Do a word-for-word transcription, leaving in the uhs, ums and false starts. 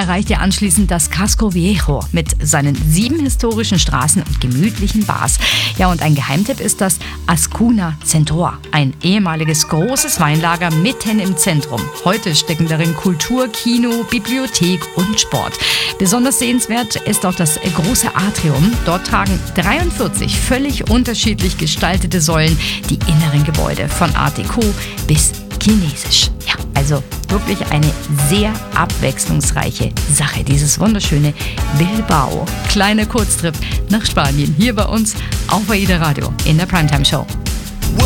erreicht ihr anschließend das Casco Viejo mit seinen sieben historischen Straßen und gemütlichen Bars. Ja, und ein Geheimtipp ist das Azcuna Centro, ein ehemaliges großes Weinlager mitten im Zentrum. Heute stecken darin Kultur, Kino, Bibliothek und Sport. Besonders sehenswert ist auch das große Atrium. Dort tragen dreiundvierzig völlig unterschiedlich gestaltete Säulen die inneren Gebäude, von Art Deco bis Chinesisch. Ja, also wirklich eine sehr abwechslungsreiche Sache, dieses wunderschöne Bilbao. Kleiner Kurztrip nach Spanien, hier bei uns auf AIDA Radio in der Primetime Show.